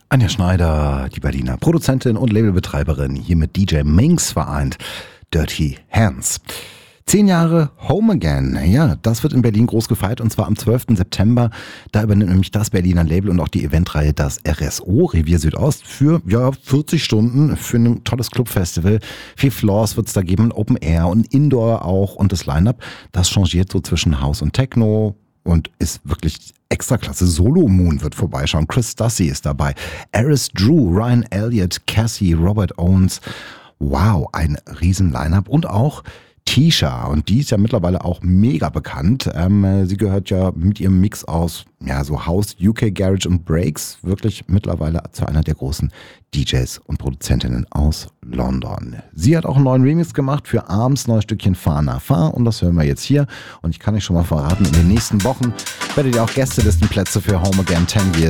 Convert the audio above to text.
Anja Schneider, die Berliner Produzentin und Labelbetreiberin, hier mit DJ Minx vereint. Dirty Hands. 10 Jahre Home Again. Ja, das wird in Berlin groß gefeiert und zwar am 12. September. Da übernimmt nämlich das Berliner Label und auch die Eventreihe das RSO, Revier Südost, für 40 Stunden für ein tolles Clubfestival. 4 Floors wird es da geben, Open Air und Indoor auch. Und das Line-Up, das changiert so zwischen House und Techno und ist wirklich extra klasse. Solo Moon wird vorbeischauen. Chris Stassi ist dabei. Aris Drew, Ryan Elliott, Cassie, Robert Owens. Wow, ein riesen Line-Up. Und auch Tisha. Und die ist ja mittlerweile auch mega bekannt. Sie gehört ja mit ihrem Mix aus so House, UK Garage und Breaks wirklich mittlerweile zu einer der großen DJs und Produzentinnen aus London. Sie hat auch einen neuen Remix gemacht für Arms neues Stückchen Fahr nach Fahr und das hören wir jetzt hier. Und ich kann euch schon mal verraten, in den nächsten Wochen werdet ihr auch Gästelistenplätze für Home Again 10 Years